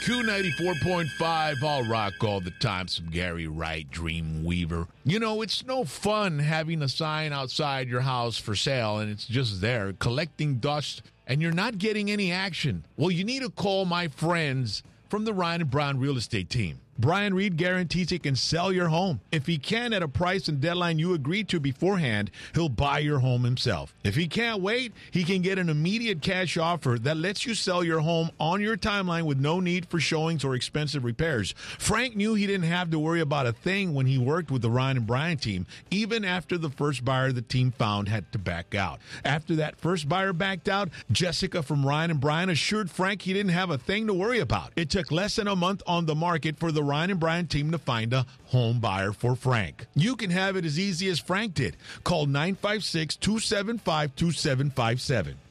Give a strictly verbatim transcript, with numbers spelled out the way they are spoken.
Q ninety-four point five, all rock all the time. Some Gary Wright, Dreamweaver. You know, it's no fun having a sign outside your house for sale and it's just there collecting dust and you're not getting any action. Well, you need to call my friends from the Ryan and Brown Real Estate Team. Brian Reed guarantees he can sell your home. If he can at a price and deadline you agreed to beforehand, he'll buy your home himself. If he can't wait, he can get an immediate cash offer that lets you sell your home on your timeline with no need for showings or expensive repairs. Frank knew he didn't have to worry about a thing when he worked with the Ryan and Brian team, even after the first buyer the team found had to back out. After that first buyer backed out, Jessica from Ryan and Brian assured Frank he didn't have a thing to worry about. It took less than a month on the market for the Ryan and Brian team to find a home buyer for Frank. You can have it as easy as Frank did. Call nine five six, two seven five, two seven five seven.